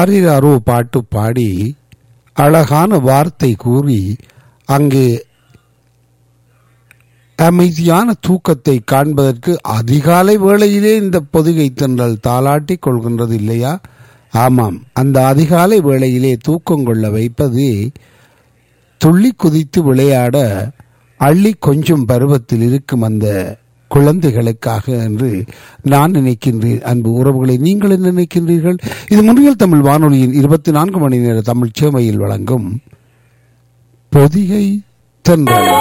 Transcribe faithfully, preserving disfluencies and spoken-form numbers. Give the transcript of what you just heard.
ஆரிராரோ பாட்டு பாடி அழகான வார்த்தை கூறி அங்கே அமைதியான தூக்கத்தை காண்பதற்கு அதிகாலை வேளையிலே இந்த பொதிகை தென்றல் தாளாட்டி கொள்கின்றது இல்லையா? ஆமாம், அந்த அதிகாலை வேளையிலே தூக்கம் கொள்ள வைப்பது துள்ளி குதித்து விளையாட அள்ளி கொஞ்சம் பருவத்தில் இருக்கும் அந்த குழந்தைகளுக்காக என்று நான் நினைக்கின்றேன். அன்பு உறவுகளை நீங்கள் என்ன நினைக்கின்றீர்கள்? இது முன்னில் தமிழ் வானொலியின் இருபத்தி நான்கு மணி நேர தமிழ் சேவையில் வழங்கும் பொதிகை தென்றல்.